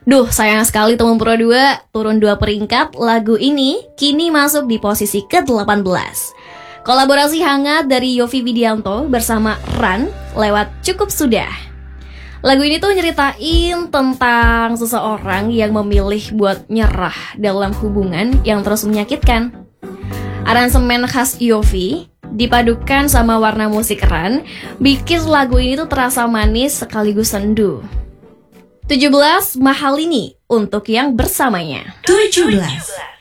Duh, sayang sekali teman Pro 2, turun 2 peringkat. Lagu ini kini masuk di posisi ke-18. Kolaborasi hangat dari Yovie Widianto bersama Ran lewat Cukup Sudah. Lagu ini tuh nyeritain tentang seseorang yang memilih buat nyerah dalam hubungan yang terus menyakitkan. Aransemen khas Yovie dipadukan sama warna musik Ran bikin lagu ini tuh terasa manis sekaligus sendu. 17 Mahal Ini untuk yang bersamanya. 17.